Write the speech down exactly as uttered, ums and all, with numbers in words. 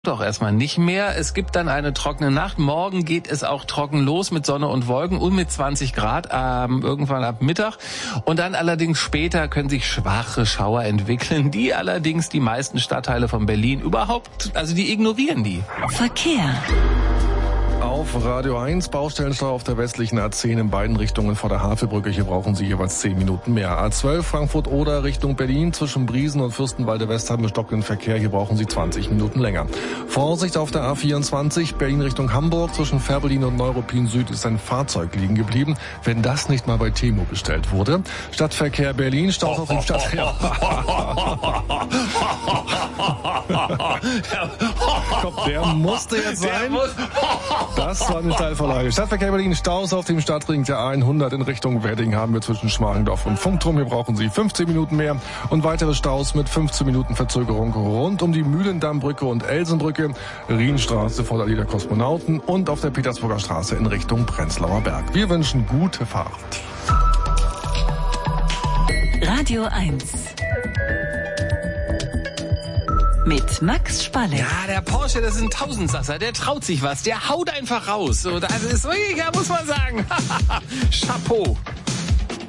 Doch erstmal nicht mehr. Es gibt dann eine trockene Nacht. Morgen geht es auch trocken los mit Sonne und Wolken und mit zwanzig Grad ähm, irgendwann ab Mittag. Und dann allerdings später können sich schwache Schauer entwickeln, die allerdings die meisten Stadtteile von Berlin überhaupt, also die ignorieren die. Verkehr. Auf Radio eins, Baustellenstau auf der westlichen A zehn in beiden Richtungen vor der Havelbrücke. Hier brauchen Sie jeweils zehn Minuten mehr. A zwölf Frankfurt-Oder Richtung Berlin zwischen Briesen und Fürstenwalde-Westheim im stockenden Verkehr. Hier brauchen Sie zwanzig Minuten länger. Vorsicht auf der A vierundzwanzig, Berlin Richtung Hamburg. Zwischen Fährberlin und Neuruppin Süd ist ein Fahrzeug liegen geblieben. Wenn das nicht mal bei Temo bestellt wurde. Stadtverkehr Berlin, Staus auf dem Stadtverkehr. Komm, der musste jetzt sein. Das war eine Steilvorlage. Stadtverkehr Berlin, Staus auf dem Stadtring der A hundert in Richtung Wedding haben wir zwischen Schmargendorf und Funkturm. Hier brauchen Sie fünfzehn Minuten mehr und weitere Staus mit fünfzehn Minuten Verzögerung rund um die Mühlendammbrücke und Elsenbrücke, Rienstraße vor der Allee der Kosmonauten und auf der Petersburger Straße in Richtung Prenzlauer Berg. Wir wünschen gute Fahrt. Radio eins. Mit Max Spalle. Ja, der Porsche, das ist ein Tausendsasser, der traut sich was, der haut einfach raus. So, das ist wirklich, ja, muss man sagen. Chapeau.